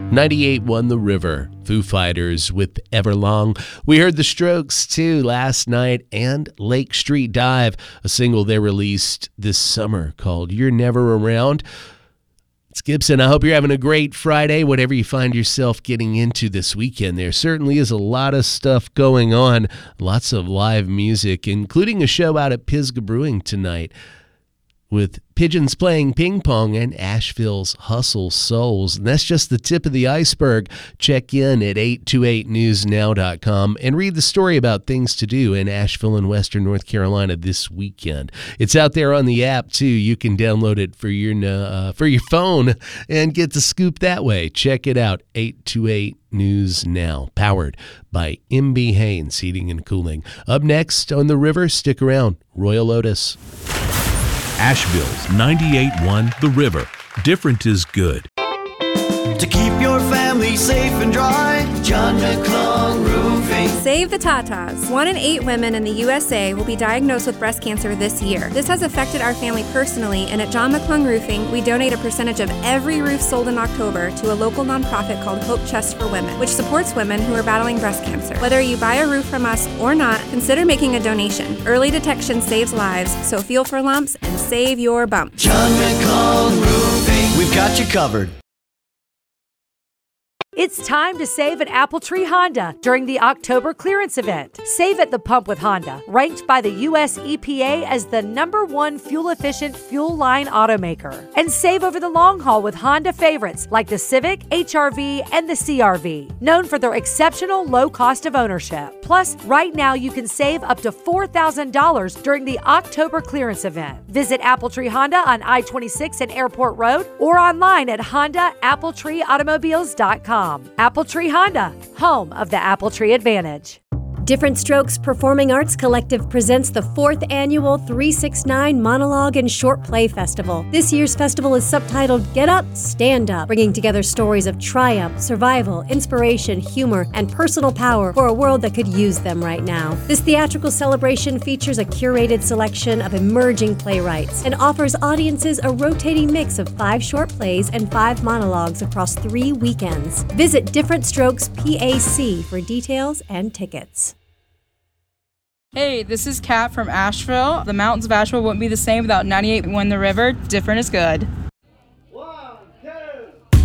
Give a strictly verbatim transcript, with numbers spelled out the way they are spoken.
ninety-eight won The River. Foo Fighters with Everlong. We heard The Strokes, too, last night, and Lake Street Dive, a single they released this summer called You're Never Around. It's Gibson. I hope you're having a great Friday, whatever you find yourself getting into this weekend. There certainly is a lot of stuff going on, lots of live music, including a show out at Pisgah Brewing tonight, with Pigeons playing ping pong and Asheville's Hustle Souls. And that's just the tip of the iceberg. Check in at eight two eight news now dot com and read the story about things to do in Asheville and Western North Carolina this weekend. It's out there on the app, too. You can download it for your uh, for your phone and get the scoop that way. Check it out, eight two eight News Now, powered by M B Haynes Heating and Cooling. Up next on The River, stick around, Royal Otis. Asheville's ninety-eight one The River. Different is good. To keep your family safe and dry, John McClung Roofing. Save the Tatas. One in eight women in the U S A will be diagnosed with breast cancer this year. This has affected our family personally, and at John McClung Roofing, we donate a percentage of every roof sold in October to a local nonprofit called Hope Chest for Women, which supports women who are battling breast cancer. Whether you buy a roof from us or not, consider making a donation. Early detection saves lives, so feel for lumps and save your bump. John McClung Roofing. We've got you covered. It's time to save at Apple Tree Honda during the October clearance event. Save at the pump with Honda, ranked by the U S E P A as the number one fuel-efficient fuel line automaker. And save over the long haul with Honda favorites like the Civic, H R V, and the C R V, known for their exceptional low cost of ownership. Plus, right now you can save up to four thousand dollars during the October clearance event. Visit Apple Tree Honda on I twenty-six and Airport Road or online at honda apple tree automobiles dot com. Apple Tree Honda, home of the Apple Tree Advantage. Different Strokes Performing Arts Collective presents the fourth annual three sixty-nine Monologue and Short Play Festival. This year's festival is subtitled Get Up, Stand Up, bringing together stories of triumph, survival, inspiration, humor, and personal power for a world that could use them right now. This theatrical celebration features a curated selection of emerging playwrights and offers audiences a rotating mix of five short plays and five monologues across three weekends. Visit Different Strokes P A C for details and tickets. Hey, this is Kat from Asheville. The mountains of Asheville wouldn't be the same without ninety-eight one The River. Different is good.